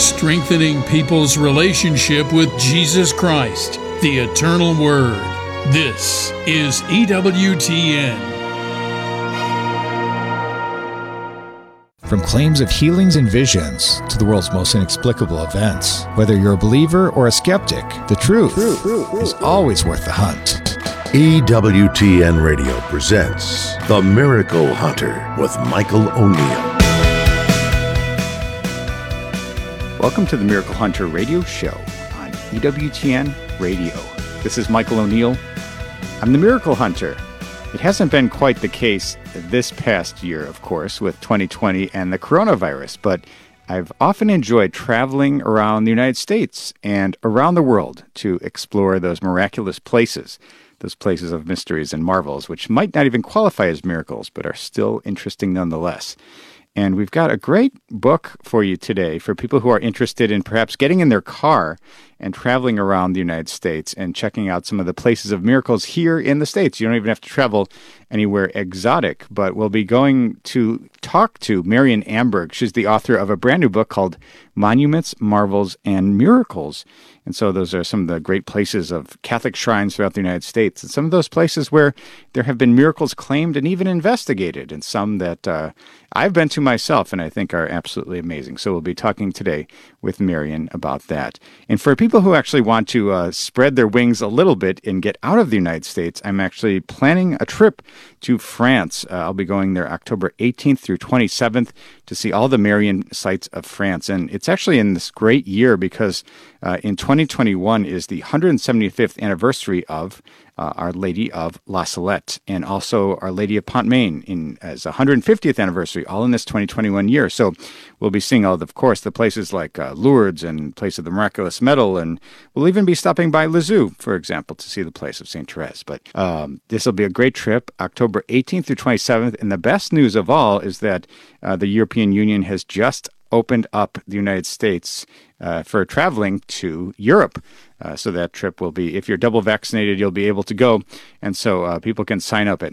strengthening people's relationship with Jesus Christ, the Eternal Word. This is EWTN. From claims of healings and visions to the world's most inexplicable events, whether you're a believer or a skeptic, the truth is always worth the hunt. EWTN Radio presents The Miracle Hunter with Michael O'Neill. Welcome to the Miracle Hunter Radio Show on EWTN Radio. This is Michael O'Neill. I'm the Miracle Hunter. It hasn't been quite the case this past year, of course, with 2020 and the coronavirus, but I've often enjoyed traveling around the United States and around the world to explore those miraculous places, those places of mysteries and marvels, which might not even qualify as miracles, but are still interesting nonetheless. And we've got a great book for you today for people who are interested in perhaps getting in their car and traveling around the United States and checking out some of the places of miracles here in the States. You don't even have to travel anywhere exotic, but we'll be going to talk to Marian Amberg. She's the author of a brand new book called Monuments, Marvels, and Miracles. And so those are some of the great places of Catholic shrines throughout the United States, and some of those places where there have been miracles claimed and even investigated, and some that I've been to myself and I think are absolutely amazing. So we'll be talking today with Marian about that. And for people who actually want to spread their wings a little bit and get out of the United States, I'm actually planning a trip to France. I'll be going there October 18th through 27th to see all the Marian sites of France. And it's actually in this great year because in 2021 is the 175th anniversary of Our Lady of La Salette, and also Our Lady of Pont-Main as a 150th anniversary, all in this 2021 year. So we'll be seeing of course, the places like Lourdes and Place of the Miraculous Medal, and we'll even be stopping by Lisieux, for example, to see the place of St. Therese. But this will be a great trip, October 18th through 27th, and the best news of all is that the European Union has just opened up the United States for traveling to Europe. So that trip will be, if you're double vaccinated, you'll be able to go. And so people can sign up at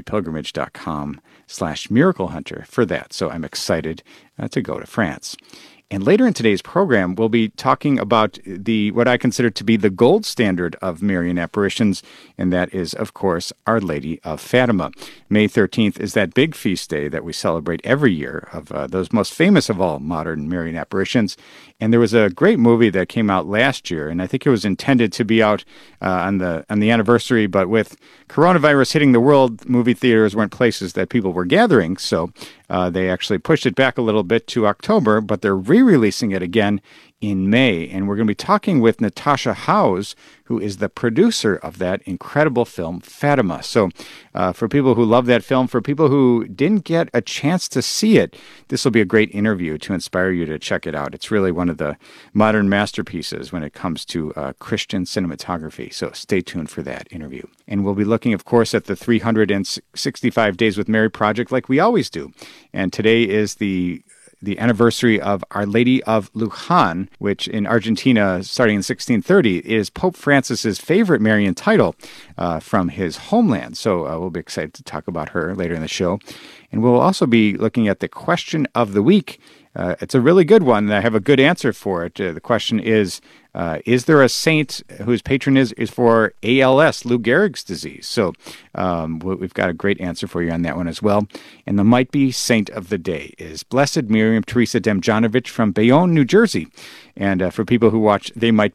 nativitypilgrimage.com/miraclehunter for that. So I'm excited to go to France. And later in today's program, we'll be talking about what I consider to be the gold standard of Marian apparitions, and that is, of course, Our Lady of Fatima. May 13th is that big feast day that we celebrate every year of those most famous of all modern Marian apparitions. And there was a great movie that came out last year, and I think it was intended to be out on the anniversary, but with coronavirus hitting the world, movie theaters weren't places that people were gathering, so they actually pushed it back a little bit to October, but they're re-releasing it again in May. And we're going to be talking with Natasha Howes, who is the producer of that incredible film, Fatima. So for people who love that film, for people who didn't get a chance to see it, this will be a great interview to inspire you to check it out. It's really one of the modern masterpieces when it comes to Christian cinematography. So stay tuned for that interview. And we'll be looking, of course, at the 365 Days with Mary project like we always do. And today is the anniversary of Our Lady of Luján, which in Argentina, starting in 1630, is Pope Francis's favorite Marian title from his homeland. So we'll be excited to talk about her later in the show. And we'll also be looking at the question of the week. It's a really good one, and I have a good answer for it. The question is there a saint whose patron is for ALS, Lou Gehrig's disease? So we've got a great answer for you on that one as well. And the might-be saint of the day is Blessed Miriam Teresa Demjanovic from Bayonne, New Jersey. And for people who watch They Might